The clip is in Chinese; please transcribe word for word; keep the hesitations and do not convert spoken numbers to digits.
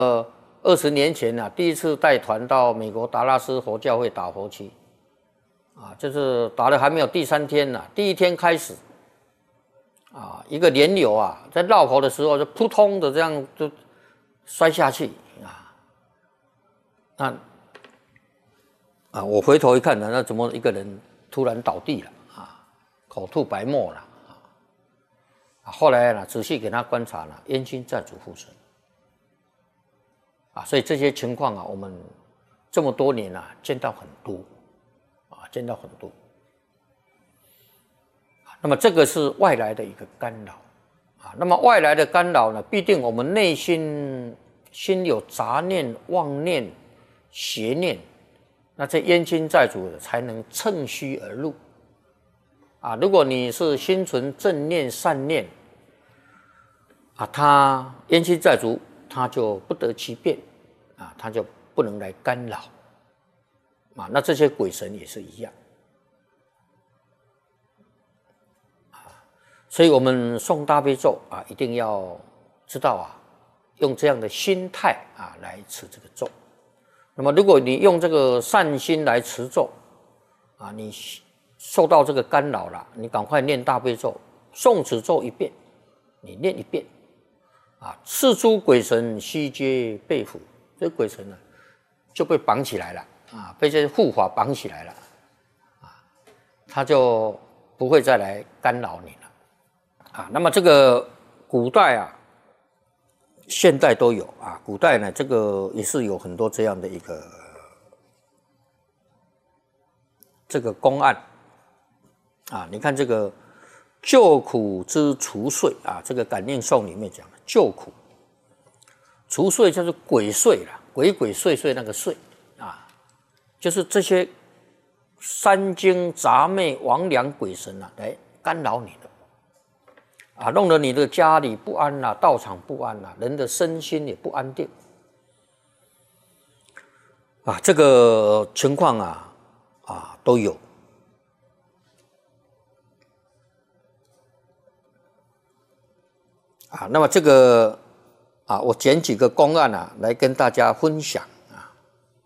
呃，二十年前啊，第一次带团到美国达拉斯佛教会打佛七，啊，就是打了还没有第三天呢、啊，第一天开始，啊，一个莲友啊，在绕口的时候就扑通的这样就摔下去啊，那啊，我回头一看呢，那怎么一个人突然倒地了啊，口吐白沫了啊，后来呢，仔细给他观察了，冤亲债主附身。啊，所以这些情况啊，我们这么多年啊，见到很多，啊，见到很多。那么这个是外来的一个干扰，啊，那么外来的干扰呢，必定我们内心心有杂念、妄念、邪念，那这冤亲债主才能趁虚而入。啊，如果你是心存正念、善念，啊，他冤亲债主。他就不得其便，啊，他就不能来干扰，啊，那这些鬼神也是一样，啊，所以我们诵大悲咒啊，一定要知道啊，用这样的心态啊来持这个咒。那么，如果你用这个善心来持咒，啊，你受到这个干扰了，你赶快念大悲咒，诵此咒一遍，你念一遍。啊，四诸鬼神悉皆被缚，这鬼神呢就被绑起来了啊，被这些护法绑起来了啊，他就不会再来干扰你了啊。那么这个古代啊、现代都有啊。古代呢，这个也是有很多这样的一个这个公案啊。你看这个救苦之除祟啊，这个感应颂里面讲。救苦除祟就是鬼祟啦，鬼鬼祟祟那个祟啊，就是这些三精杂魅魍魉鬼神啊，来干扰你的啊，弄得你的家里不安啦、啊，道场不安啦、啊，人的身心也不安定啊，这个情况啊啊都有。啊，那么这个啊，我捡几个公案啊，来跟大家分享。